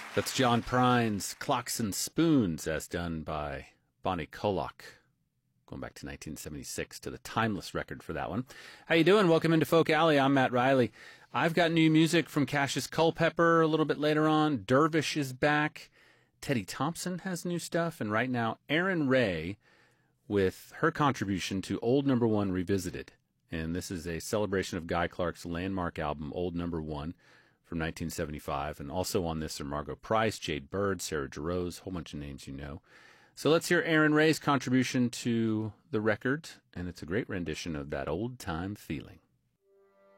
That's John Prine's Clocks and Spoons, as done by Bonnie Coloc. Going back to 1976 to the timeless record for that one. How you doing? Welcome into Folk Alley. I'm Matt Riley. I've got new music from Cassius Culpepper a little bit later on. Dervish is back. Teddy Thompson has new stuff. And right now, Erin Rae with her contribution to Old Number One Revisited. And this is a celebration of Guy Clark's landmark album, Old Number One, from 1975. And also on this are Margo Price, Jade Bird, Sarah Jarosz, a whole bunch of names you know. So let's hear Erin Rae's contribution to the record, and it's a great rendition of That Old Time Feeling.